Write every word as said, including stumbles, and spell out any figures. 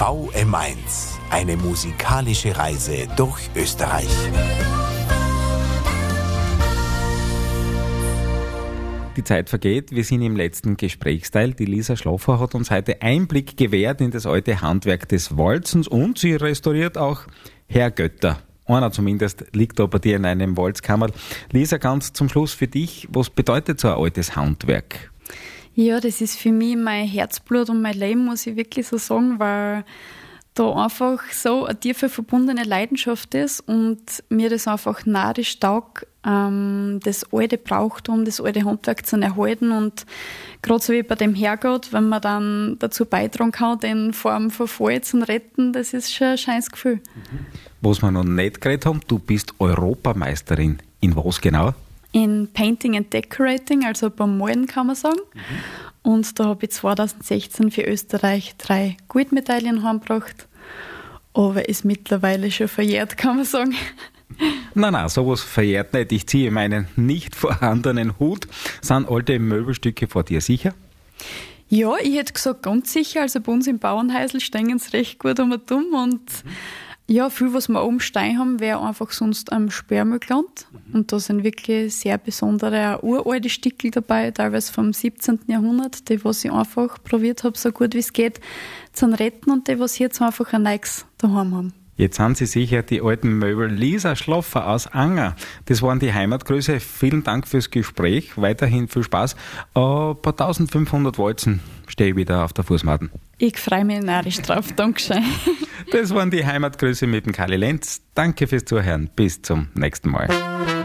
V M eins, eine musikalische Reise durch Österreich. Die Zeit vergeht, wir sind im letzten Gesprächsteil. Die Lisa Schloffer hat uns heute Einblick gewährt in das alte Handwerk des Walzens und sie restauriert auch Herr Götter. Einer zumindest liegt da bei dir in einem Walzkammerl. Lisa, ganz zum Schluss für dich, was bedeutet so ein altes Handwerk? Ja, das ist für mich mein Herzblut und mein Leben, muss ich wirklich so sagen, weil da einfach so eine tiefe verbundene Leidenschaft ist und mir das einfach narrisch taugt, ähm, das alte Brauchtum, das alte Handwerk zu erhalten und gerade so wie bei dem Herrgott, wenn man dann dazu beitragen kann, den vor dem Verfall zu retten, das ist schon ein schönes Gefühl. Was wir noch nicht geredet haben, du bist Europameisterin. In was genau? In Painting and Decorating, also beim Malen kann man sagen. Mhm. Und da habe ich zwanzig sechzehn für Österreich drei Goldmedaillen heimgebracht. Aber ist mittlerweile schon verjährt, kann man sagen. Nein, nein, sowas verjährt nicht. Ich ziehe meinen nicht vorhandenen Hut. Sind alte Möbelstücke vor dir sicher? Ja, ich hätte gesagt, ganz sicher. Also bei uns im Bauernhäusl stehen sie recht gut um und um. Und mhm. ja, viel, was wir oben stehen haben, wäre einfach sonst am Sperrmüllland. Mhm. Und da sind wirklich sehr besondere, auch uralte Stickel dabei, teilweise vom siebzehnten Jahrhundert, die, was ich einfach probiert habe, so gut wie es geht, zu retten und die, was jetzt einfach ein neues daheim haben. Jetzt haben Sie sicher die alten Möbel. Lisa Schloffer aus Anger. Das waren die Heimatgrüße. Vielen Dank fürs Gespräch. Weiterhin viel Spaß. Ein paar eintausendfünfhundert Walzen stehe ich wieder auf der Fußmatte. Ich freue mich narrisch drauf. Dankeschön. Das waren die Heimatgrüße mit dem Karli Lenz. Danke fürs Zuhören. Bis zum nächsten Mal.